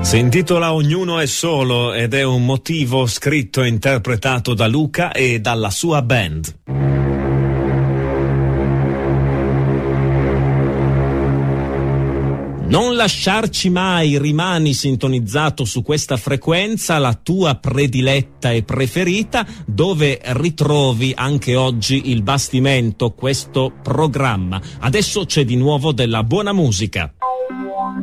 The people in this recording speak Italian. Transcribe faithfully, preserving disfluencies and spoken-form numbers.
Si intitola Ognuno è solo ed è un motivo scritto e interpretato da Luca e dalla sua band. Non lasciarci mai, rimani sintonizzato su questa frequenza, la tua prediletta e preferita, dove ritrovi anche oggi il Bastimento, questo programma. Adesso c'è di nuovo della buona musica.